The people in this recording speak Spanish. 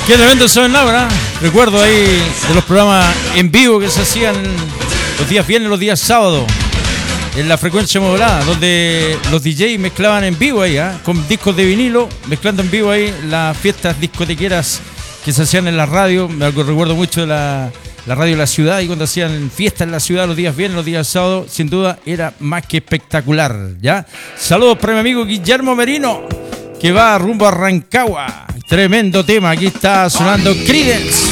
Qué tremendo son ahora. Recuerdo ahí de los programas en vivo que se hacían los días viernes, los días sábados, en la frecuencia modulada, donde los DJs mezclaban en vivo ahí, con discos de vinilo, mezclando en vivo ahí las fiestas discotequeras que se hacían en la radio. Me recuerdo mucho de la radio de la ciudad, y cuando hacían fiestas en la ciudad los días viernes, los días sábados, sin duda era más que espectacular, ¿ya? Saludos para mi amigo Guillermo Merino, que va rumbo a Rancagua. Tremendo tema, aquí está sonando Creedence.